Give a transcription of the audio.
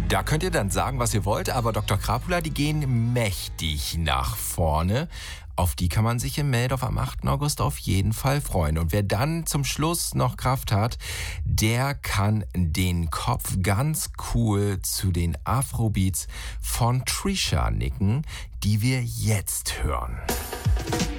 Da könnt ihr dann sagen, was ihr wollt, aber Dr. Krapula, die gehen mächtig nach vorne. Auf die kann man sich in Meldorf am 8. August auf jeden Fall freuen. Und wer dann zum Schluss noch Kraft hat, der kann den Kopf ganz cool zu den Afrobeats von Trisha nicken, die wir jetzt hören.